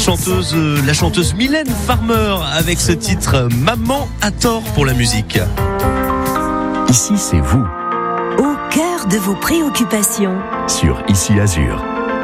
La chanteuse Mylène Farmer avec ce titre Maman a tort pour la musique. Ici, c'est vous. Au cœur de vos préoccupations. Sur Ici Azur.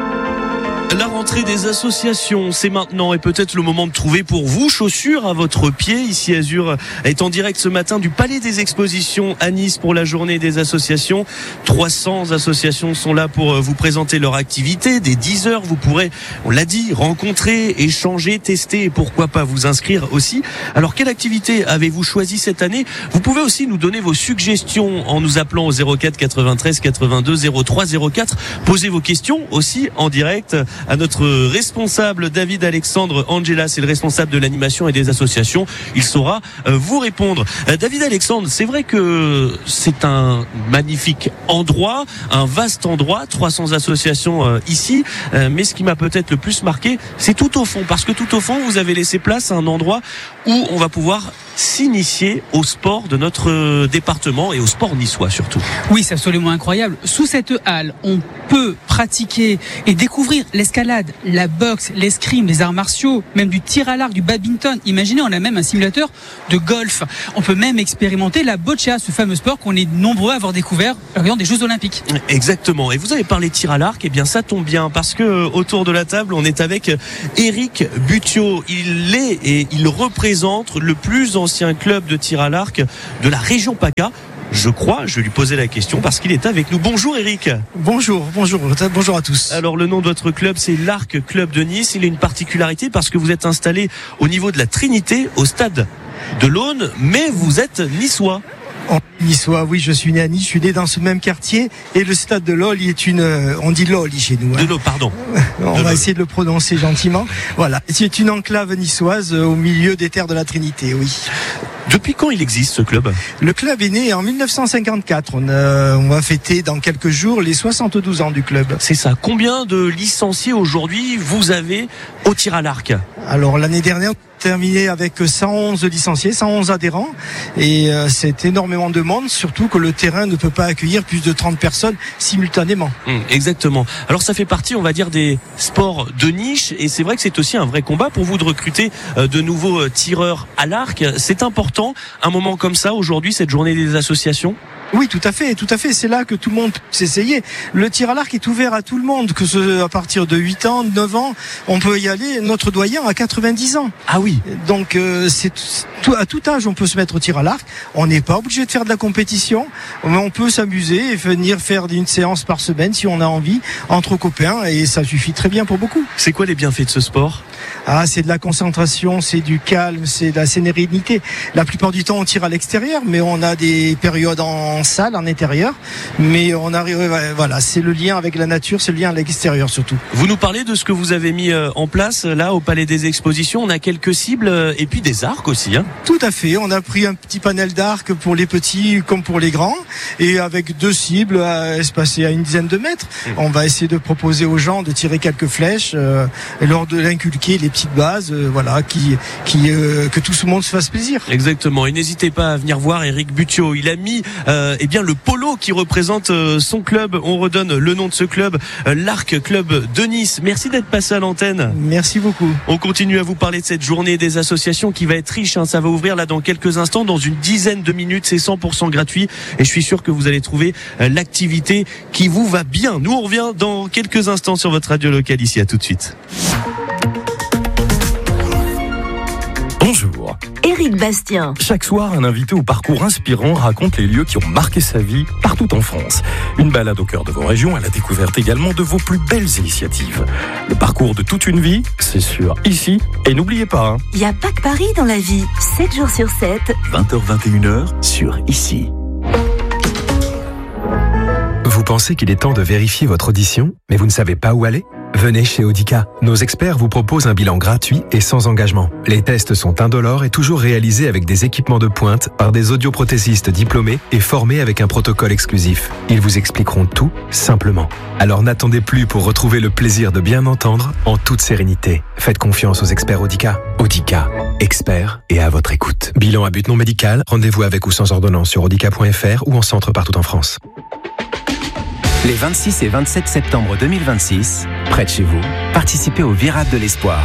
La rentrée des associations, c'est maintenant et peut-être le moment de trouver pour vous chaussures à votre pied. Ici Azur est en direct ce matin du Palais des Expositions à Nice pour la journée des associations. 300 associations sont là pour vous présenter leur activité. Dès 10h, vous pourrez, on l'a dit, rencontrer, échanger, tester et pourquoi pas vous inscrire aussi. Alors, quelle activité avez-vous choisi cette année ? Vous pouvez aussi nous donner vos suggestions en nous appelant au 04 93 82 03 04. Posez vos questions aussi en direct à notre responsable David Alexandre Angela, c'est le responsable de l'animation et des associations. Il saura vous répondre. David Alexandre, c'est vrai que c'est un magnifique endroit, un vaste endroit, 300 associations ici, mais ce qui m'a peut-être le plus marqué, c'est tout au fond, parce que tout au fond, vous avez laissé place à un endroit où on va pouvoir s'initier au sport de notre département et au sport niçois surtout. Oui, c'est absolument incroyable. Sous cette halle, on peut pratiquer et découvrir l'escalade, la boxe, l'escrime, les arts martiaux, même du tir à l'arc, du badminton. Imaginez, on a même un simulateur de golf. On peut même expérimenter la boccia, ce fameux sport qu'on est nombreux à avoir découvert lors des Jeux Olympiques. Exactement. Et vous avez parlé tir à l'arc, et bien ça tombe bien parce que autour de la table, on est avec Éric Buttiot. Il est et il représente le plus ancien club de tir à l'arc de la région PACA. Je crois, je vais lui poser la question parce qu'il est avec nous. Bonjour Éric. Bonjour à tous. Alors le nom de votre club, c'est l'Arc Club de Nice. Il a une particularité parce que vous êtes installé au niveau de la Trinité, au stade de l'Aune, mais vous êtes niçois. Niçois, oui, je suis né à Nice, je suis né dans ce même quartier et le stade de l'Ol est on dit l'Ol chez nous. De l'Ol, pardon. On va essayer de le prononcer gentiment. Voilà, c'est une enclave niçoise au milieu des terres de la Trinité, oui. Depuis quand il existe ce club ? Le club est né en 1954. On va fêter dans quelques jours les 72 ans du club. C'est ça. Combien de licenciés aujourd'hui vous avez au tir à l'arc ? Alors l'année dernière, terminé avec 111 licenciés, 111 adhérents et c'est énormément de monde, surtout que le terrain ne peut pas accueillir plus de 30 personnes simultanément. Exactement. Alors ça fait partie, on va dire, des sports de niche et c'est vrai que c'est aussi un vrai combat pour vous de recruter de nouveaux tireurs à l'arc. C'est important, un moment comme ça aujourd'hui, cette journée des associations ? Oui, tout à fait. C'est là que tout le monde peut s'essayer. Le tir à l'arc est ouvert à tout le monde, que ce à partir de 8 ans, 9 ans, on peut y aller. Notre doyen a 90 ans. Ah oui. Donc à tout âge, on peut se mettre au tir à l'arc. On n'est pas obligé de faire de la compétition, mais on peut s'amuser et venir faire une séance par semaine si on a envie entre copains et ça suffit très bien pour beaucoup. C'est quoi les bienfaits de ce sport ? C'est de la concentration, c'est du calme, c'est de la sérénité. La plupart du temps, on tire à l'extérieur, mais on a des périodes en salle, en intérieur. Mais on arrive, voilà, c'est le lien avec la nature, c'est le lien à l'extérieur surtout. Vous nous parlez de ce que vous avez mis en place là au Palais des Expositions. On a quelques cibles et puis des arcs aussi. Tout à fait. On a pris un petit panel d'arcs pour les petits comme pour les grands, et avec 2 cibles espacées à une dizaine de mètres. On va essayer de proposer aux gens de tirer quelques flèches et lors de l'inculquer les petites bases, que tout ce monde se fasse plaisir. Exactement. Et n'hésitez pas à venir voir Éric Buttiot. Il a mis le polo qui représente son club. On redonne le nom de ce club, l'Arc Club de Nice. Merci d'être passé à l'antenne. Merci beaucoup. On continue à vous parler de cette journée des associations qui va être riche. Ça va ouvrir là dans quelques instants, dans une dizaine de minutes. C'est 100% gratuit et je suis sûr que vous allez trouver l'activité qui vous va bien. Nous, on revient dans quelques instants sur votre radio locale ici. À tout de suite. Bonjour. Éric Bastien. Chaque soir, un invité au parcours inspirant raconte les lieux qui ont marqué sa vie partout en France. Une balade au cœur de vos régions à la découverte également de vos plus belles initiatives. Le parcours de toute une vie, c'est sûr, ici. Et n'oubliez pas, Il n'y a pas que Paris dans la vie. 7 jours sur 7. 20h-21h sur Ici. Vous pensez qu'il est temps de vérifier votre audition, mais vous ne savez pas où aller ? Venez chez Audica. Nos experts vous proposent un bilan gratuit et sans engagement. Les tests sont indolores et toujours réalisés avec des équipements de pointe par des audioprothésistes diplômés et formés avec un protocole exclusif. Ils vous expliqueront tout simplement. Alors n'attendez plus pour retrouver le plaisir de bien entendre en toute sérénité. Faites confiance aux experts Audica. Audica, experts et à votre écoute. Bilan à but non médical, rendez-vous avec ou sans ordonnance sur audica.fr ou en centre partout en France. Les 26 et 27 septembre 2026, près de chez vous, participez au Virade de l'Espoir.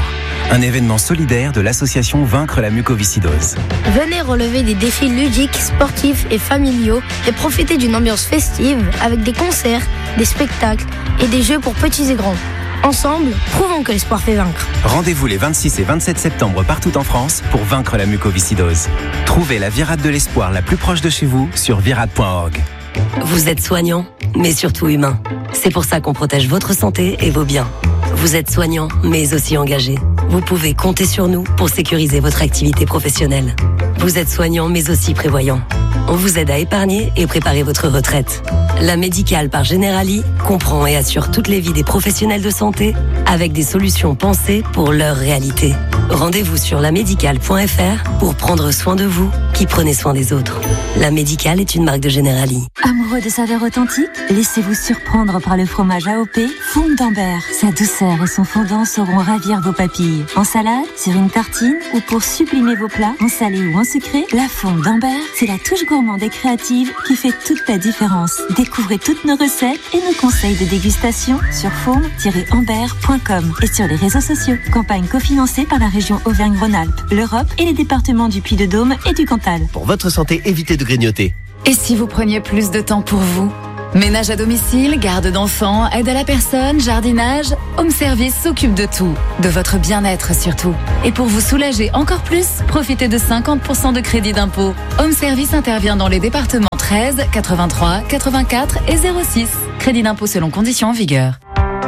un événement solidaire de l'association Vaincre la mucoviscidose. Venez relever des défis ludiques, sportifs et familiaux et profiter d'une ambiance festive avec des concerts, des spectacles et des jeux pour petits et grands. Ensemble, prouvons que l'espoir fait vaincre. Rendez-vous les 26 et 27 septembre partout en France pour vaincre la mucoviscidose. Trouvez la virade de l'espoir la plus proche de chez vous sur virade.org. Vous êtes soignant, mais surtout humain. C'est pour ça qu'on protège votre santé et vos biens. Vous êtes soignant, mais aussi engagé. Vous pouvez compter sur nous pour sécuriser votre activité professionnelle. Vous êtes soignant, mais aussi prévoyant. On vous aide à épargner et préparer votre retraite. La Médicale par Generali comprend et assure toutes les vies des professionnels de santé avec des solutions pensées pour leur réalité. Rendez-vous sur lamédicale.fr pour prendre soin de vous qui prenez soin des autres. La Médicale est une marque de Generali. Amoureux de saveurs authentiques, laissez-vous surprendre par le fromage AOP Fonds d'Ambert. Sa douceur et son fondant sauront ravir vos papilles. En salade, sur une tartine ou pour sublimer vos plats, en salé ou en sucré, la Fonds d'Ambert, c'est la touche gourmande et créative qui fait toute la différence. Découvrez toutes nos recettes et nos conseils de dégustation sur fonds-ambert.com et sur les réseaux sociaux. Campagne cofinancée par la région Auvergne-Rhône-Alpes, l'Europe et les départements du Puy-de-Dôme et du Cantal. Pour votre santé, évitez de grignoter. Et si vous preniez plus de temps pour vous ? Ménage à domicile, garde d'enfants, aide à la personne, jardinage, Home Service s'occupe de tout, de votre bien-être surtout. Et pour vous soulager encore plus, profitez de 50% de crédit d'impôt. Home Service intervient dans les départements 13, 83, 84 et 06. Crédit d'impôt selon conditions en vigueur.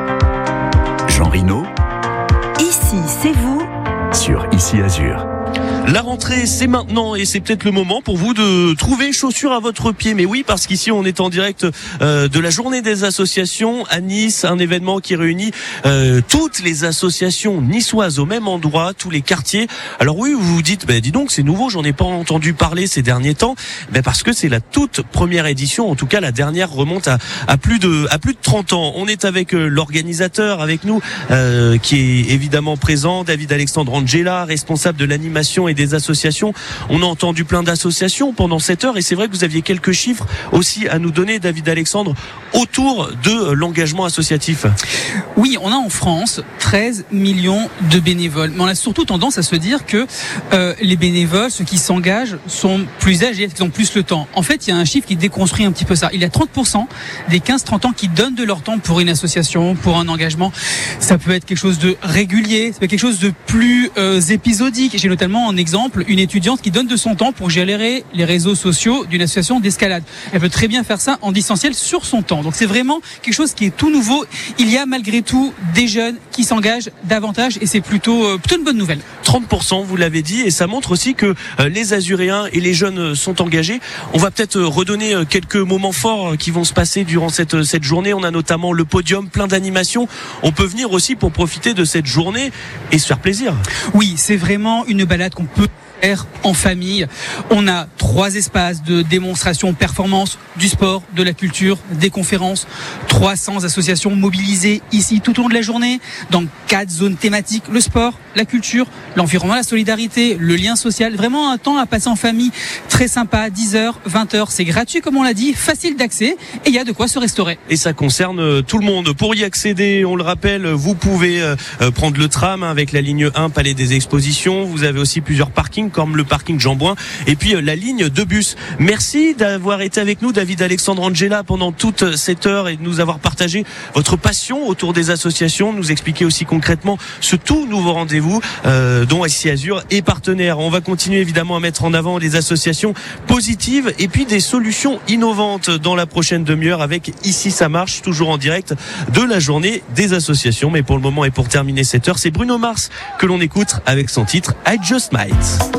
Jean Rino Ici, c'est vous. sur Ici Azur. La rentrée, c'est maintenant et c'est peut-être le moment pour vous de trouver chaussures à votre pied. Mais oui, parce qu'ici, on est en direct de la journée des associations à Nice, un événement qui réunit toutes les associations niçoises au même endroit, tous les quartiers. Alors oui, vous vous dites, dis donc, c'est nouveau, j'en ai pas entendu parler ces derniers temps. Parce que c'est la toute première édition, en tout cas la dernière remonte à plus de 30 ans. On est avec l'organisateur, avec nous, qui est évidemment présent, David Alexandre Angela, responsable de l'animation et des associations. On a entendu plein d'associations pendant cette heure et c'est vrai que vous aviez quelques chiffres aussi à nous donner, David Alexandre, autour de l'engagement associatif. Oui, on a en France 13 millions de bénévoles, mais on a surtout tendance à se dire que les bénévoles, ceux qui s'engagent, sont plus âgés, ils ont plus le temps. En fait, il y a un chiffre qui déconstruit un petit peu ça. Il y a 30% des 15-30 ans qui donnent de leur temps pour une association, pour un engagement. Ça peut être quelque chose de régulier, ça peut être quelque chose de plus épisodique. J'ai notamment en exemple une étudiante qui donne de son temps pour gérer les réseaux sociaux d'une association d'escalade. Elle peut très bien faire ça en distanciel sur son temps. Donc c'est vraiment quelque chose qui est tout nouveau. Il y a malgré tout des jeunes qui s'engagent davantage et c'est plutôt une bonne nouvelle. 30%, vous l'avez dit, et ça montre aussi que les Azuréens et les jeunes sont engagés. On va peut-être redonner quelques moments forts qui vont se passer durant cette journée. On a notamment le podium, plein d'animations. On peut venir aussi pour profiter de cette journée et se faire plaisir. Oui, c'est vraiment une balade qu'on peut faire en famille. On a 3 espaces de démonstration performance, du sport, de la culture, des conférences, 300 associations mobilisées ici tout au long de la journée dans 4 zones thématiques, le sport, la culture, l'environnement, la solidarité, le lien social. Vraiment un temps à passer en famille très sympa, 10h, 20h. C'est gratuit comme on l'a dit, facile d'accès et il y a de quoi se restaurer. Et ça concerne tout le monde. Pour y accéder, on le rappelle, vous pouvez prendre le tram avec la ligne 1 Palais des Expositions. Vous avez aussi plusieurs parkings comme le parking Jean-Bouin et puis la ligne de bus. Merci d'avoir été avec nous, David Alexandre Angela, pendant toute cette heure et de nous avoir partagé votre passion autour des associations, nous expliquer aussi concrètement ce tout nouveau rendez-vous dont Ici Azur est partenaire. On va continuer évidemment à mettre en avant les associations positives et puis des solutions innovantes dans la prochaine demi-heure avec Ici ça marche, toujours en direct de la journée des associations. Mais pour le moment et pour terminer cette heure, c'est Bruno Mars que l'on écoute avec son titre I Just Might.